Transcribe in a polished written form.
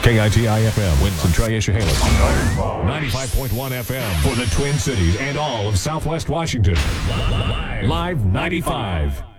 KITI-FM, Winston-Troy-Issahaillen. 95.1 FM for the Twin Cities and all of Southwest Washington. Live 95.